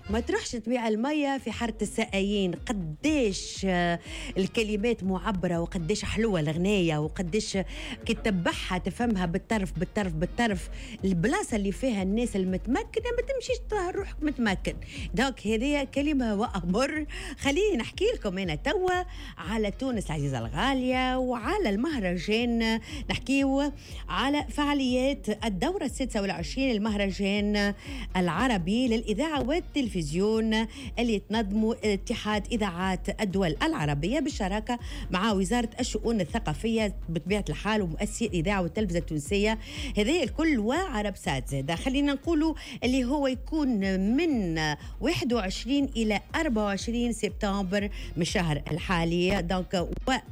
ما تروحش تبيع المية في حارة السقايين. قديش الكلمات معبرة وقديش حلوة الغنية وقديش كي تتبعها تفهمها بالطرف بالطرف بالطرف. البلاصة اللي فيها الناس المتمكنة ما تمشيش تظهر روحك متمكن. دونك هذه كلمة وأمر. خليني نحكي لكم أنا توا على تونس العزيزة الغالية وعلى المهرجان. نحكيو على فعاليات الدورة 26 المهرجان العربي للإذاعة والتلفزيون اللي تنظمه اتحاد إذاعات الدول العربية بالشراكة مع وزارة الشؤون الثقافية بطبيعة الحال ومؤسسي الإذاعة والتلفزة التونسية. هذه الكل وعرب سات زاده. خلينا نقولوا اللي هو يكون من 21 إلى 24 سبتمبر من الشهر الحالي دونك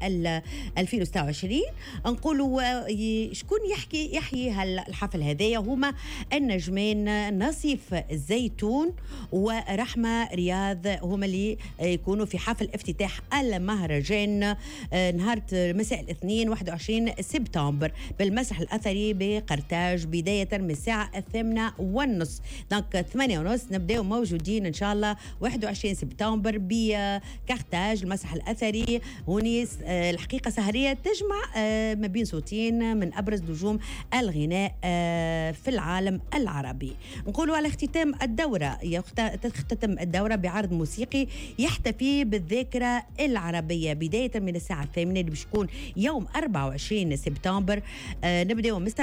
2026. نقولوا شكون يحيي الحفل هذايا هما النجمين نصيف الزيتون ورحمة رياض هما اللي يكونوا في حفل افتتاح المهرجان نهار مساء الاثنين 21 سبتمبر بالمسرح الأثري بقرطاج بداية من الساعة 8:30. دونك 8:30 نبداو موجودين إن شاء الله 21 سبتمبر بقرطاج المسرح الأثري. هوني الحقيقة سهرية تجمع ما بين صوتين من أبرز نجوم الغناء في العالم العربي. نقولوا على اختتام الدورة تختتم الدورة بعرض موسيقي يحتفي بالذاكرة العربية بداية من الساعة 8 اللي بيكون يوم 24 سبتمبر. نبدأ من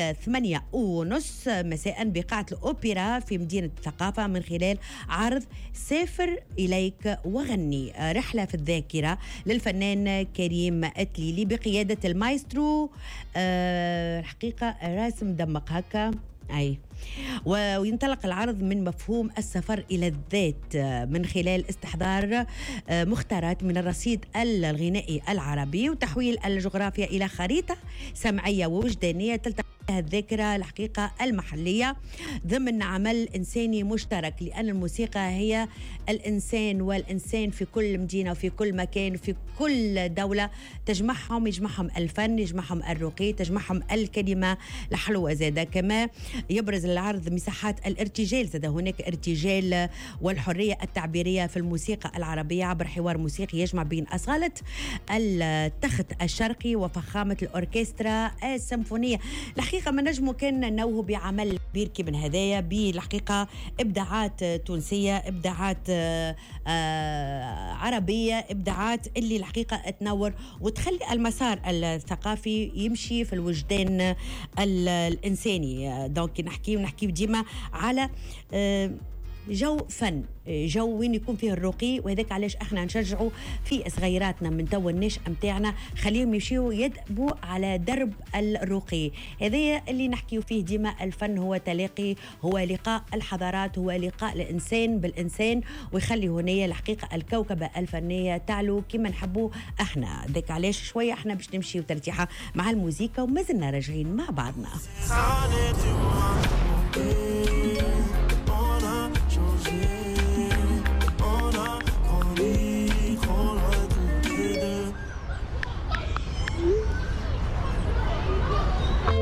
8:30 مساء بقاعة الأوبرا في مدينة الثقافة من خلال عرض سافر إليك وغني رحلة في الذاكرة للفنان كريم أتليلي بقيادة المايسترو الحقيقة راسم دمق هكا أي. وينطلق العرض من مفهوم السفر إلى الذات من خلال استحضار مختارات من الرصيد الغنائي العربي وتحويل الجغرافيا إلى خريطة سمعية ووجدانية تلتقي الذاكرة الحقيقة المحلية ضمن عمل إنساني مشترك. لأن الموسيقى هي الإنسان والإنسان في كل مدينة وفي كل مكان وفي كل دولة يجمعهم الفن يجمعهم الرقي تجمعهم الكلمة الحلوة زادة. كما يبرز العرض مساحات الارتجال زادة. هناك ارتجال والحرية التعبيرية في الموسيقى العربية عبر حوار موسيقي يجمع بين أصالة التخت الشرقي وفخامة الأوركسترا السيمفونية. الحقيقة ما نجمو كان نوه بعمل كبير كي من هدايا بالحقيقة إبداعات تونسية إبداعات عربية إبداعات اللي الحقيقة تنور وتخلي المسار الثقافي يمشي في الوجدان الإنساني. دونك نحكي ديما على جو فن جو وين يكون فيه الرقي. وهذاك علاش احنا نشجعوا في صغيراتنا من تو النشأة متاعنا خليهم يمشيوا يدبوا على درب الرقي. هذا اللي نحكيو فيه ديما. الفن هو تلاقي هو لقاء الحضارات هو لقاء الإنسان بالإنسان ويخلي هنا الحقيقة الكوكبة الفنية تعلو كما نحبوا احنا. ذاك علاش شوية احنا باش نمشي وترتيحة مع الموسيقى وما زلنا راجعين مع بعضنا.